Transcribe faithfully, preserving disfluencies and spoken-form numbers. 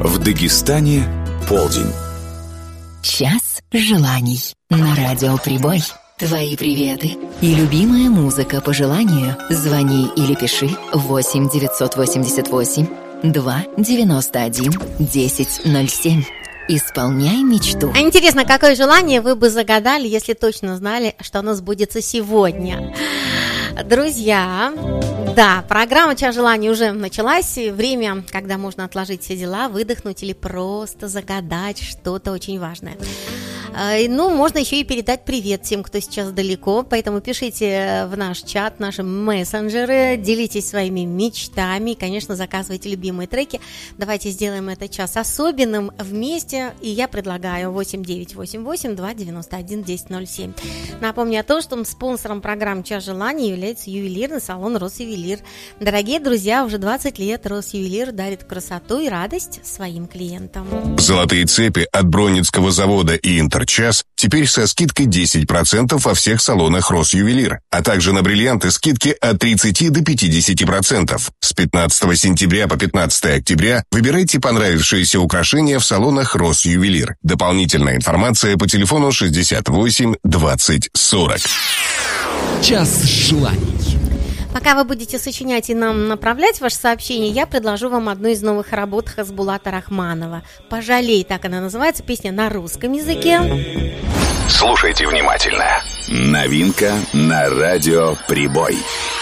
В Дагестане полдень. Час желаний на радио Прибой. Твои приветы и любимая музыка по желанию. Звони или пиши восемь девятьсот восемьдесят восемь два девяносто один десять ноль семь. Исполняй мечту. А интересно, какое желание вы бы загадали, если точно знали, что оно сбудется сегодня? Друзья, да, программа «Час желаний» уже началась. Время, когда можно отложить все дела, выдохнуть или просто загадать что-то очень важное. Ну, можно еще и передать привет тем, кто сейчас далеко. Поэтому пишите в наш чат, наши мессенджеры, делитесь своими мечтами. И, конечно, заказывайте любимые треки. Давайте сделаем этот час особенным вместе. И я предлагаю восемь девятьсот восемьдесят восемь два девяносто один десять ноль семь. Напомню о том, что спонсором программы «Час желаний» является ювелирный салон «Росювелир». Дорогие друзья, уже двадцать лет «Росювелир» дарит красоту и радость своим клиентам. Золотые цепи от Бронницкого завода и Интерчас теперь со скидкой десять процентов во всех салонах «Росювелир», а также на бриллианты скидки от тридцати до пятидесяти процентов. С пятнадцатого сентября по пятнадцатое октября выбирайте понравившиеся украшения в салонах «Росювелир». Дополнительная информация по телефону шестьдесят восемь двадцать сорок. Час желаний. Пока вы будете сочинять и нам направлять ваши сообщения, я предложу вам одну из новых работ Хасбулата Рахманова. «Пожалей», так она называется, песня на русском языке. Слушайте внимательно. Новинка на радио Прибой.